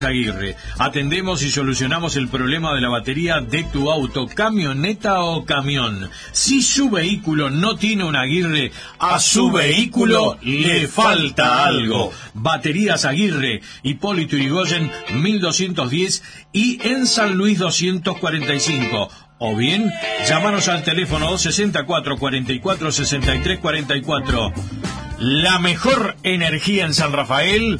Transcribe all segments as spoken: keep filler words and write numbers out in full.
Aguirre. Atendemos y solucionamos el problema de la batería de tu auto, camioneta o camión. Si su vehículo no tiene un Aguirre, a su vehículo le falta algo. Baterías Aguirre, Hipólito Yrigoyen mil doscientos diez y en San Luis doscientos cuarenta y cinco. O bien, llámanos al teléfono sesenta y cuatro, cuarenta y cuatro, sesenta y tres, cuarenta y cuatro. La mejor energía en San Rafael,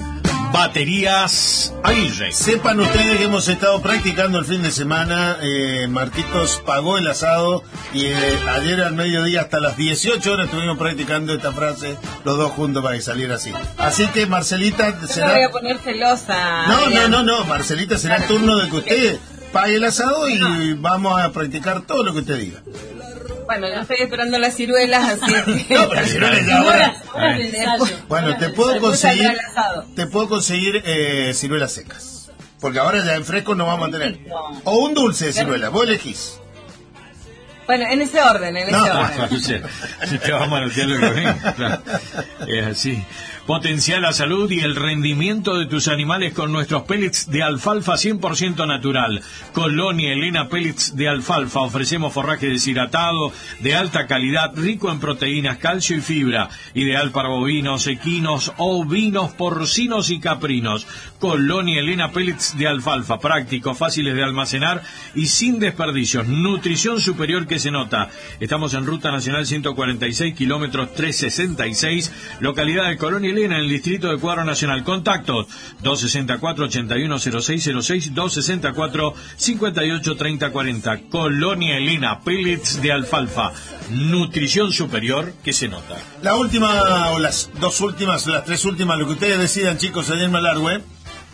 Baterías Aguirre. Sepan ustedes que hemos estado practicando el fin de semana. eh, Marquitos pagó el asado y eh, ayer al mediodía hasta las dieciocho horas estuvimos practicando esta frase los dos juntos para que saliera así. Así que Marcelita será... No voy a poner celosa. No, no, no, no, Marcelita será el turno de que usted pague el asado y no. Vamos a practicar todo lo que usted diga. Bueno, yo estoy esperando las ciruelas, así que... No, pero ciruelas ya ahora. Bueno, te puedo conseguir, te puedo conseguir eh, ciruelas secas. Porque ahora ya en fresco no vamos a tener. O un dulce de ciruela, vos elegís. Bueno, en ese orden, en ese no, orden. Si te va a manotear lo que ven, claro. Es así. Potencia la salud y el rendimiento de tus animales con nuestros pellets de alfalfa cien por ciento natural. Colonia Elena Pellets de alfalfa. Ofrecemos forraje deshidratado de alta calidad, rico en proteínas, calcio y fibra. Ideal para bovinos, equinos, ovinos, porcinos y caprinos. Colonia Elena Pellets de alfalfa. Prácticos, fáciles de almacenar y sin desperdicios. Nutrición superior que se nota. Estamos en Ruta Nacional ciento cuarenta y seis, kilómetros trescientos sesenta y seis, localidad de Colonia Elena, en el distrito de Cuadro Nacional. Contactos dos sesenta y cuatro, ochenta y uno cero seis cero seis, dos sesenta y cuatro, cincuenta y ocho, treinta cuarenta. Colonia Elena, pellets de alfalfa. Nutrición superior que se nota. La última, o las dos últimas, las tres últimas, lo que ustedes decidan, chicos, allá en Malargüe.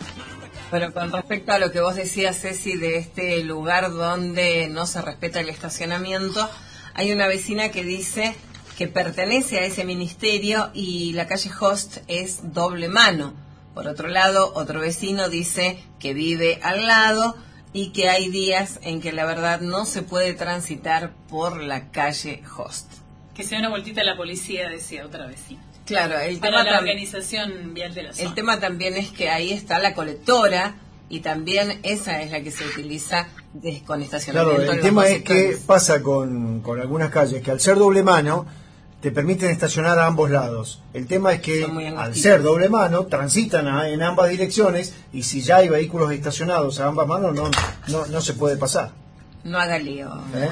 Bueno, con respecto a lo que vos decías, Ceci, de este lugar donde no se respeta el estacionamiento, hay una vecina que dice que pertenece a ese ministerio y la calle Host es doble mano. Por otro lado, otro vecino dice que vive al lado y que hay días en que la verdad no se puede transitar por la calle Host. Que sea una vueltita a la policía, decía otra vecina. Claro, el Para tema la tam- organización vial de la zona. El tema también es que ahí está la colectora y también esa es la que se utiliza de, con estacionamiento. Claro, el tema es que pasa con, con algunas calles, que al ser doble mano te permiten estacionar a ambos lados. El tema es que al ser doble mano transitan a, en ambas direcciones y si ya hay vehículos estacionados a ambas manos no, no, no se puede pasar. No haga lío. ¿Eh?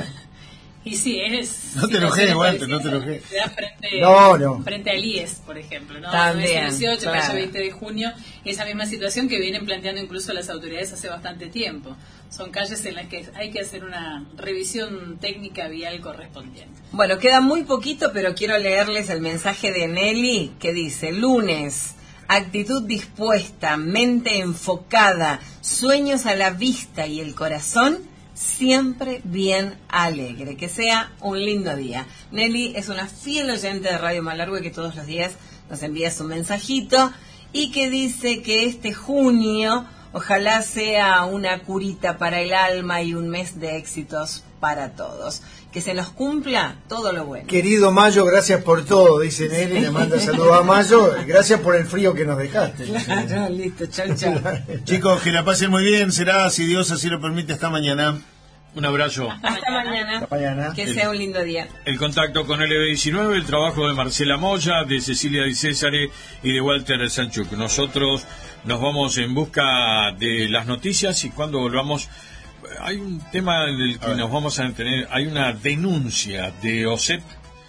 Y sí, es... No te enojes, Walter, no te enojes. Frente, no, no. frente al I E S, por ejemplo, ¿no? También, dieciocho, claro. calle veinte de junio, esa misma situación que vienen planteando incluso las autoridades hace bastante tiempo. Son calles en las que hay que hacer una revisión técnica vial correspondiente. Bueno, queda muy poquito, pero quiero leerles el mensaje de Nelly que dice: lunes, actitud dispuesta, mente enfocada, sueños a la vista y el corazón siempre bien alegre. Que sea un lindo día. Nelly es una fiel oyente de Radio Malargüe que todos los días nos envía su mensajito y que dice que este junio ojalá sea una curita para el alma y un mes de éxitos para todos. Que se nos cumpla todo lo bueno. Querido Mayo, gracias por todo, dice Nelly, le manda saludos a Mayo, gracias por el frío que nos dejaste. Claro, listo, chau, chau. Chicos, que la pasen muy bien, será, si Dios así lo permite, hasta mañana. Un abrazo. Hasta mañana. Hasta mañana. Que sea un lindo día. El contacto con L B diecinueve, el trabajo de Marcela Moya, de Cecilia Di Césare y de Walter Sanchuk. Nosotros nos vamos en busca de las noticias y cuando volvamos hay un tema del que nos vamos a tener, hay una denuncia de O S E P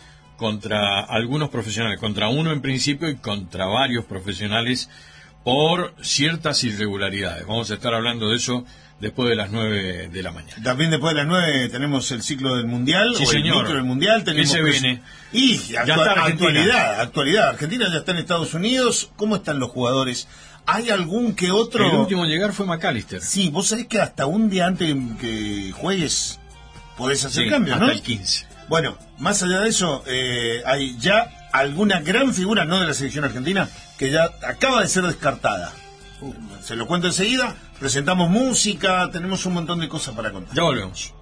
contra algunos profesionales, contra uno en principio y contra varios profesionales por ciertas irregularidades. Vamos a estar hablando de eso después de las nueve de la mañana. También después de las nueve tenemos el ciclo del Mundial, sí, o señor. el micro del Mundial. Tenemos ¿Qué se pues, viene? Y ya actua- está actualidad, actualidad. Argentina ya está en Estados Unidos. ¿Cómo están los jugadores? ¿Hay algún que otro? El último en llegar fue McAllister. Sí, vos sabés que hasta un día antes que juegues podés hacer Sí, cambios, ¿no? hasta el quince. Bueno, más allá de eso, eh, hay ya alguna gran figura, no de la selección argentina, que ya acaba de ser descartada. Uh, se lo cuento enseguida. Presentamos música, tenemos un montón de cosas para contar. Ya volvemos.